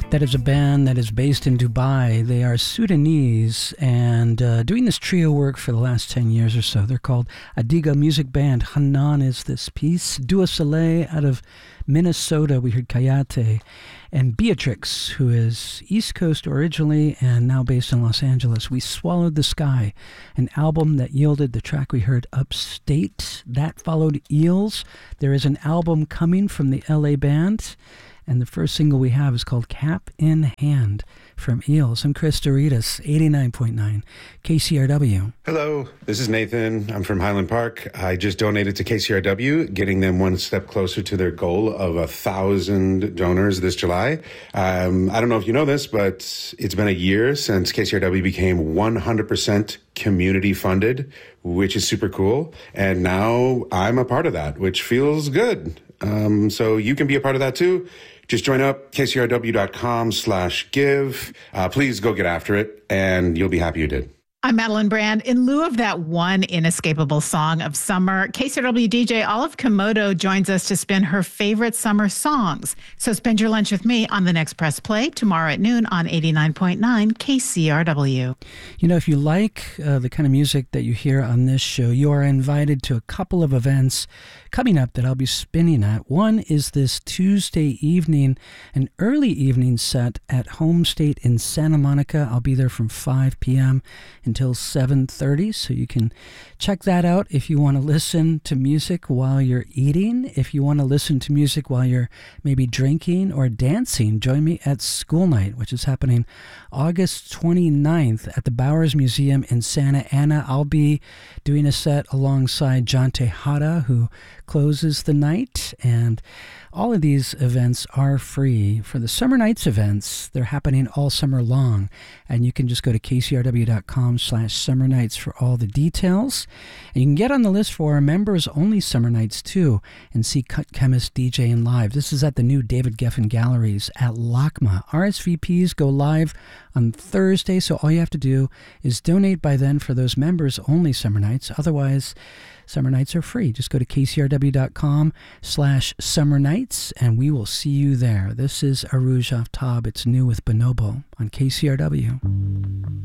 That is a band that is based in Dubai. They are Sudanese and doing this trio work for the last 10 years or so. They're called Adiga Music Band. Hanan is this piece. Dua Soleil out of Minnesota. We heard Kayate. And Beatrix, who is East Coast originally and now based in Los Angeles. We Swallowed the Sky, an album that yielded the track we heard, Upstate. That followed Eels. There is an album coming from the LA band. And the first single we have is called Cap in Hand from Eels. I'm Chris Doritas, 89.9 KCRW. Hello, this is Nathan. I'm from Highland Park. I just donated to KCRW, getting them one step closer to their goal of 1,000 donors this July. I don't know if you know this, but it's been a year since KCRW became 100% community funded, which is super cool. And now I'm a part of that, which feels good. So you can be a part of that too. Just join up, kcrw.com/give. Please go get after it, and you'll be happy you did. I'm Madeline Brand. In lieu of that one inescapable song of summer, KCRW DJ Olive Komodo joins us to spin her favorite summer songs. So spend your lunch with me on the next Press Play tomorrow at noon on 89.9 KCRW. You know, if you like the kind of music that you hear on this show, you are invited to a couple of events coming up that I'll be spinning at. One is this Tuesday evening, an early evening set at Home State in Santa Monica. I'll be there from 5 p.m. until 7:30, so you can check that out if you want to listen to music while you're eating. If you want to listen to music while you're maybe drinking or dancing, join me at School Night, which is happening August 29th at the Bowers Museum in Santa Ana. I'll be doing a set alongside John Tejada, who closes the night, and all of these events are free. For the Summer Nights events, they're happening all summer long, and you can just go to kcrw.com/summer nights for all the details. And you can get on the list for our members-only Summer Nights too, and see Cut Chemist DJing live. This is at the new David Geffen Galleries at LACMA. RSVPs go live on Thursday, so all you have to do is donate by then for those members-only Summer Nights. Otherwise, Summer Nights are free. Just go to kcrw.com/summer nights, and we will see you there. This is Arouge Aftab. It's new with Bonobo on KCRW.